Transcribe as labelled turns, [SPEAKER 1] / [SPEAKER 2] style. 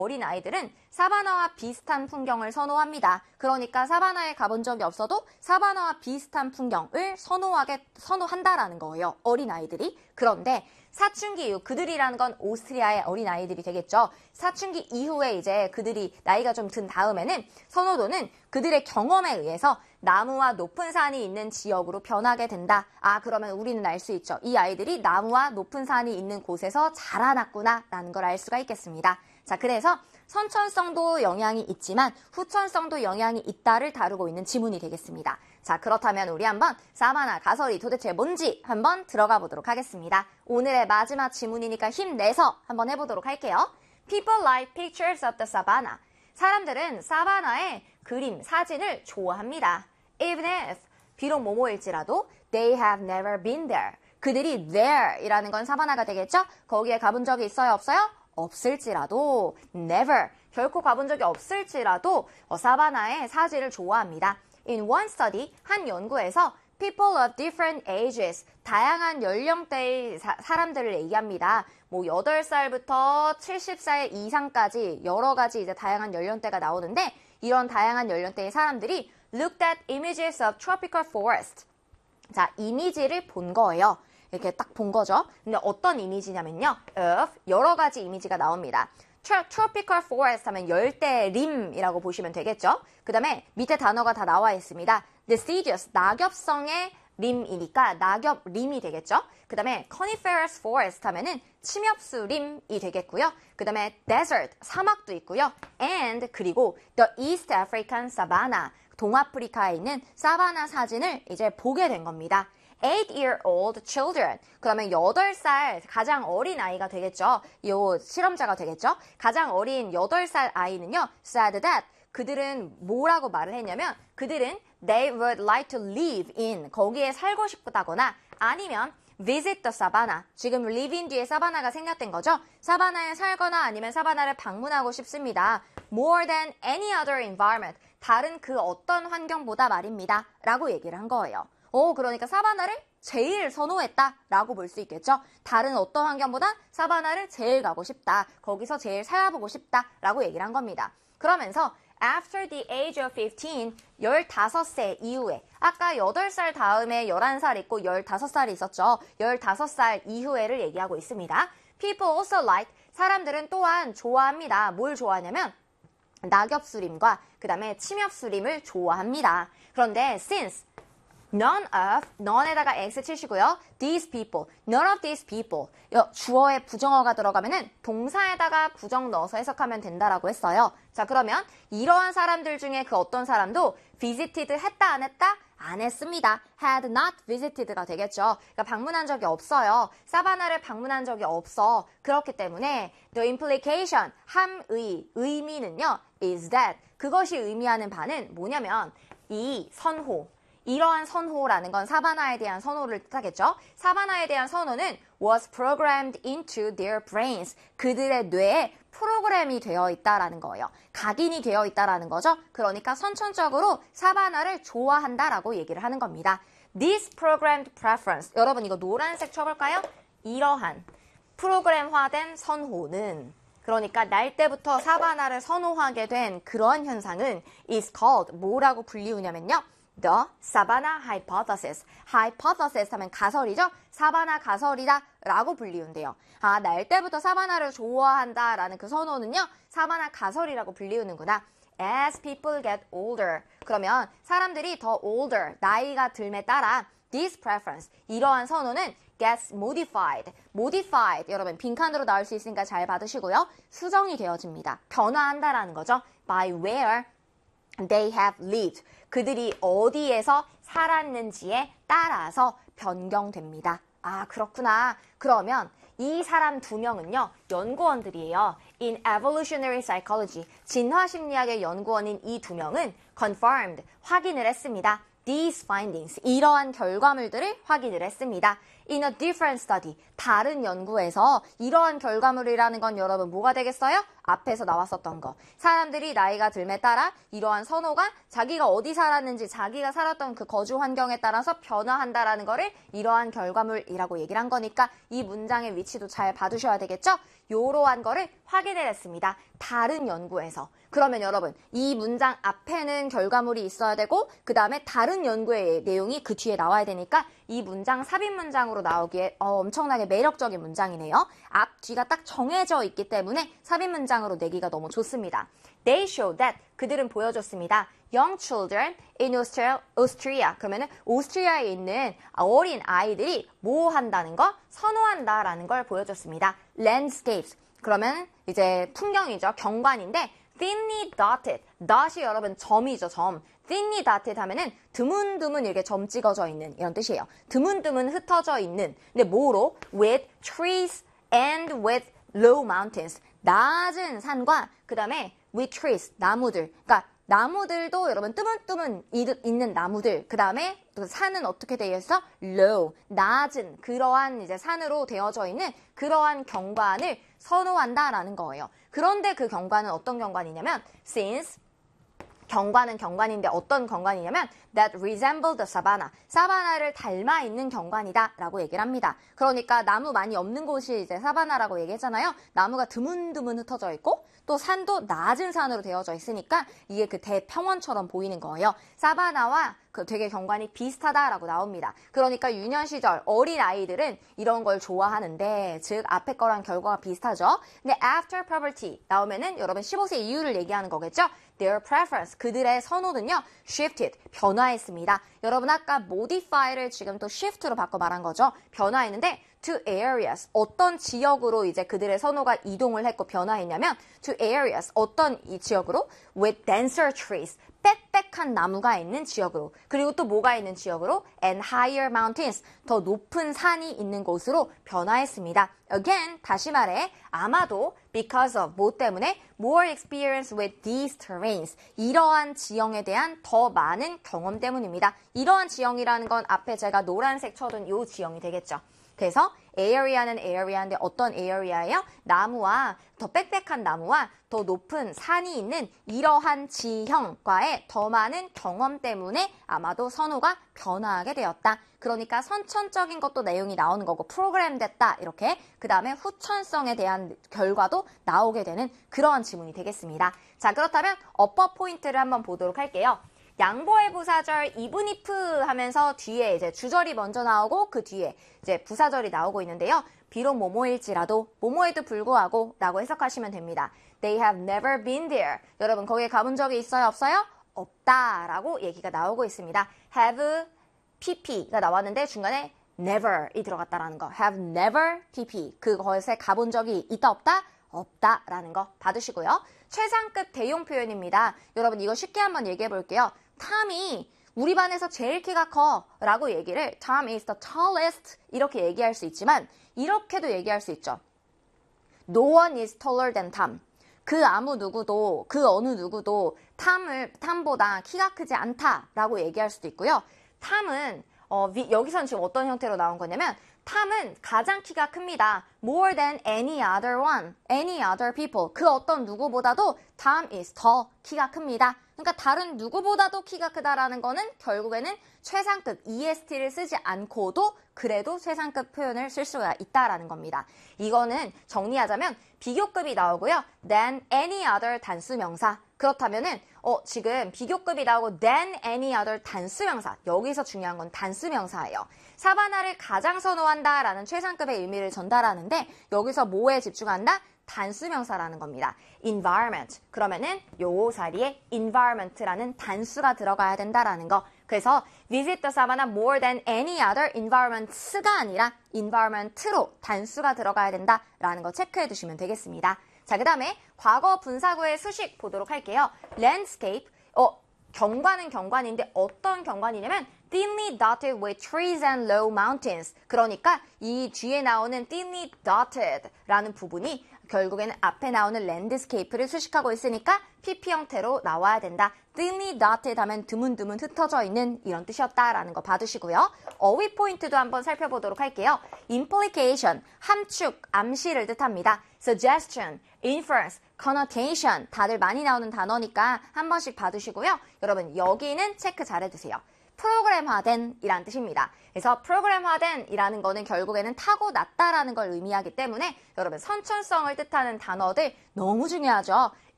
[SPEAKER 1] 어린아이들은 사바나와 비슷한 풍경을 선호합니다. 그러니까 사바나에 가본 적이 없어도 사바나와 비슷한 풍경을 선호한다라는 거예요. 어린아이들이. 그런데 사춘기 이후, 그들이라는 건 오스트리아의 어린아이들이 되겠죠. 사춘기 이후에 이제 그들이 나이가 좀 든 다음에는 선호도는 그들의 경험에 의해서 나무와 높은 산이 있는 지역으로 변하게 된다. 아, 그러면 우리는 알 수 있죠. 이 아이들이 나무와 높은 산이 있는 곳에서 자라났구나 라는 걸 알 수가 있겠습니다. 자, 그래서 선천성도 영향이 있지만 후천성도 영향이 있다를 다루고 있는 지문이 되겠습니다. 자, 그렇다면 우리 한번 사바나 가설이 도대체 뭔지 한번 들어가 보도록 하겠습니다. 오늘의 마지막 지문이니까 힘내서 한번 해보도록 할게요. People like pictures of the savannah. 사람들은 사바나의 그림, 사진을 좋아합니다. Even if, 비록 뭐뭐일지라도 they have never been there. 그들이 there이라는 건 사바나가 되겠죠? 거기에 가본 적이 있어요, 없어요? 없을지라도 never, 결코 가본 적이 없을지라도 사바나의 사진을 좋아합니다. In one study, 한 연구에서 people of different ages, 다양한 연령대의 사람들을 얘기합니다. 뭐 8살부터 70살 이상까지 여러 가지 이제 다양한 연령대가 나오는데 이런 다양한 연령대의 사람들이 looked at images of tropical forest. 자, 이미지를 본 거예요. 이렇게 딱 본 거죠. 근데 어떤 이미지냐면요. of 여러 가지 이미지가 나옵니다. tropical forest 하면 열대림이라고 보시면 되겠죠. 그 다음에 밑에 단어가 다 나와 있습니다. deciduous, 낙엽성의 림이니까 낙엽림이 되겠죠. 그 다음에 coniferous forest 하면은 침엽수림이 되겠고요. 그 다음에 desert, 사막도 있고요. and 그리고 the East African savanna, 동아프리카에 있는 사바나 사진을 이제 보게 된 겁니다. 8-year-old children. 그러면 8살 가장 어린 아이가 되겠죠. 요 실험자가 되겠죠. 가장 어린 8살 아이는요. said that 그들은 뭐라고 말을 했냐면 그들은 they would like to live in 거기에 살고 싶다거나 아니면 visit the savannah. 지금 live in 뒤에 사바나가 생략된 거죠. 사바나에 살거나 아니면 사바나를 방문하고 싶습니다. more than any other environment. 다른 그 어떤 환경보다 말입니다. 라고 얘기를 한 거예요. 그러니까 사바나를 제일 선호했다라고 볼 수 있겠죠. 다른 어떤 환경보다 사바나를 제일 가고 싶다. 거기서 제일 살아보고 싶다라고 얘기를 한 겁니다. 그러면서 after the age of 15, 15세 이후에 아까 8살 다음에 11살 있고 15살이 있었죠. 15살 이후에를 얘기하고 있습니다. People also like, 사람들은 또한 좋아합니다. 뭘 좋아하냐면 낙엽수림과 그 다음에 침엽수림을 좋아합니다. 그런데 since none of, none에다가 x 치시고요. these people, none of these people. 주어에 부정어가 들어가면은 동사에다가 부정 넣어서 해석하면 된다라고 했어요. 자, 그러면 이러한 사람들 중에 그 어떤 사람도 visited 했다 안 했다? 안 했습니다. had not visited가 되겠죠. 그러니까 방문한 적이 없어요. 사바나를 방문한 적이 없어. 그렇기 때문에 the implication, 의미는요. is that, 그것이 의미하는 바는 뭐냐면 이 선호, 이러한 선호라는 건 사바나에 대한 선호를 뜻하겠죠. 사바나에 대한 선호는 was programmed into their brains. 그들의 뇌에 프로그램이 되어 있다라는 거예요. 각인이 되어 있다라는 거죠. 그러니까 선천적으로 사바나를 좋아한다라고 얘기를 하는 겁니다. This programmed preference. 여러분 이거 노란색 쳐볼까요? 이러한 프로그램화된 선호는, 그러니까 날 때부터 사바나를 선호하게 된 그런 현상은 is called, 뭐라고 불리우냐면요. The Savannah Hypothesis. Hypothesis 하면 가설이죠. 사바나 가설이다 라고 불리운대요. 아, 날 때부터 사바나를 좋아한다 라는 그 선호는요. 사바나 가설이라고 불리우는구나. As people get older. 그러면 사람들이 더 older, 나이가 들에 따라 this preference, 이러한 선호는 gets modified. modified, 여러분 빈칸으로 나올 수 있으니까 잘 받으시고요. 수정이 되어집니다. 변화한다라는 거죠. by where they have lived. 그들이 어디에서 살았는지에 따라서 변경됩니다. 아, 그렇구나. 그러면 이 사람 두 명은요, 연구원들이에요. In evolutionary psychology, 진화심리학의 연구원인 이 두 명은 confirmed, 확인을 했습니다. These findings, 이러한 결과물들을 확인을 했습니다. In a different study, 다른 연구에서 이러한 결과물이라는 건 여러분 뭐가 되겠어요? 앞에서 나왔었던 거. 사람들이 나이가 들에 따라 이러한 선호가 자기가 어디 살았는지 자기가 살았던 그 거주 환경에 따라서 변화한다라는 거를 이러한 결과물이라고 얘기를 한 거니까 이 문장의 위치도 잘 봐두셔야 되겠죠? 요러한 거를 확인을 했습니다. 다른 연구에서. 그러면 여러분 이 문장 앞에는 결과물이 있어야 되고 그 다음에 다른 연구의 내용이 그 뒤에 나와야 되니까 이 문장 삽입 문장으로 나오기에 엄청나게 매력적인 문장이네요. 앞, 뒤가 딱 정해져 있기 때문에 삽입 문장으로 내기가 너무 좋습니다. They show that 그들은 보여줬습니다. Young children in Austria 그러면은 오스트리아에 있는 어린 아이들이 뭐 한다는 거? 선호한다라는 걸 보여줬습니다. Landscapes 그러면 이제 풍경이죠. 경관인데 thinly dotted, dot이 여러분 점이죠, 점. thinly dotted 하면은 드문드문 이렇게 점 찍어져 있는 이런 뜻이에요. 드문드문 흩어져 있는. 근데 뭐로? With trees and with low mountains. 낮은 산과 그 다음에 with trees, 나무들. 그러니까 나무들도 여러분 뜨문뜨문 있는 나무들. 그 다음에 산은 어떻게 되어 있어? low, 낮은 그러한 이제 산으로 되어져 있는 그러한 경관을 선호한다라는 거예요. 그런데 그 경관은 어떤 경관이냐면 since 경관은 경관인데 어떤 경관이냐면 that resemble the savanna. 사바나를 닮아 있는 경관이다 라고 얘기를 합니다. 그러니까 나무 많이 없는 곳이 이제 사바나라고 얘기했잖아요. 나무가 드문드문 흩어져 있고 또 산도 낮은 산으로 되어져 있으니까 이게 그 대평원처럼 보이는 거예요. 사바나와 그 되게 경관이 비슷하다라고 나옵니다. 그러니까 유년 시절 어린 아이들은 이런 걸 좋아하는데 즉 앞에 거랑 결과가 비슷하죠. 근데 after puberty 나오면은 여러분 15세 이후를 얘기하는 거겠죠. Their preference 그들의 선호는요 shifted 변화했습니다. 여러분 아까 modify를 지금 또 shift로 바꿔 말한 거죠. 변화했는데 to areas 어떤 지역으로 이제 그들의 선호가 이동을 했고 변화했냐면 to areas 어떤 이 지역으로 with denser trees 빽빽한 나무가 있는 지역으로 그리고 또 뭐가 있는 지역으로 and higher mountains 더 높은 산이 있는 곳으로 변화했습니다. Again 다시 말해 아마도 because of 뭐 때문에 more experience with these terrains 이러한 지형에 대한 더 많은 경험 때문입니다. 이러한 지형이라는 건 앞에 제가 노란색 쳐둔 이 지형이 되겠죠. 그래서 area는 area인데 어떤 area예요? 나무와 더 빽빽한 나무와 더 높은 산이 있는 이러한 지형과의 더 많은 경험 때문에 아마도 선호가 변화하게 되었다. 그러니까 선천적인 것도 내용이 나오는 거고 프로그램 됐다 이렇게 그 다음에 후천성에 대한 결과도 나오게 되는 그러한 지문이 되겠습니다. 자 그렇다면 어퍼 포인트를 한번 보도록 할게요. 양보의 부사절 even if 하면서 뒤에 이제 주절이 먼저 나오고 그 뒤에 이제 부사절이 나오고 있는데요. 비록 뭐뭐일지라도 뭐뭐에도 불구하고 라고 해석하시면 됩니다. They have never been there. 여러분 거기에 가본 적이 있어요? 없어요? 없다 라고 얘기가 나오고 있습니다. have pp가 나왔는데 중간에 never이 들어갔다라는 거. have never pp 그것에 가본 적이 있다 없다? 없다라는 거 받으시고요. 최상급 대용 표현입니다. 여러분 이거 쉽게 한번 얘기해 볼게요. 탐이 우리 반에서 제일 키가 커 라고 얘기를 Tom is the tallest 이렇게 얘기할 수 있지만 이렇게도 얘기할 수 있죠. No one is taller than Tom. 그 아무 누구도 그 어느 누구도 탐보다 키가 크지 않다라고 얘기할 수도 있고요. 탐은 여기서는 지금 어떤 형태로 나온 거냐면 탐은 가장 키가 큽니다. More than any other one, any other people. 그 어떤 누구보다도 Tom is tall, 키가 큽니다. 그러니까 다른 누구보다도 키가 크다라는 거는 결국에는 최상급 EST를 쓰지 않고도 그래도 최상급 표현을 쓸 수가 있다라는 겁니다. 이거는 정리하자면 비교급이 나오고요. than any other 단수명사. 그렇다면은 지금 비교급이 나오고 than any other 단수명사. 여기서 중요한 건 단수명사예요. 사바나를 가장 선호한다라는 최상급의 의미를 전달하는데 여기서 뭐에 집중한다? 단수명사라는 겁니다. environment. 그러면은 요 자리에 environment라는 단수가 들어가야 된다라는 거. 그래서 visit the savannah more than any other environments가 아니라 environment로 단수가 들어가야 된다라는 거 체크해 두시면 되겠습니다. 자, 그 다음에 과거 분사구의 수식 보도록 할게요. landscape. 경관은 경관인데 어떤 경관이냐면 thinly dotted with trees and low mountains. 그러니까 이 뒤에 나오는 thinly dotted라는 부분이 결국에는 앞에 나오는 landscape를 수식하고 있으니까 PP 형태로 나와야 된다. thinly dotted 하면 드문드문 흩어져 있는 이런 뜻이었다라는 거 봐두시고요. 어휘 포인트도 한번 살펴보도록 할게요. implication, 함축, 암시를 뜻합니다. suggestion, inference, connotation 다들 많이 나오는 단어니까 한 번씩 봐두시고요. 여러분 여기는 체크 잘 해두세요. 프로그램화된 이란 뜻입니다. 그래서 프로그램화된 이라는 거는 결국에는 타고났다라는 걸 의미하기 때문에 여러분 선천성을 뜻하는 단어들 너무 중요하죠.